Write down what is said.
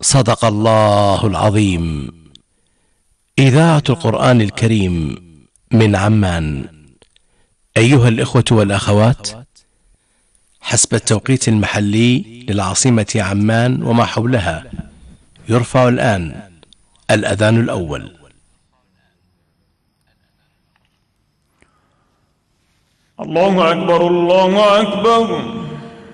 صدق الله العظيم. إذاعة القرآن الكريم من عمان. أيها الإخوة والأخوات، حسب التوقيت المحلي للعاصمة عمان وما حولها، يرفع الآن الأذان الأول. الله أكبر الله أكبر.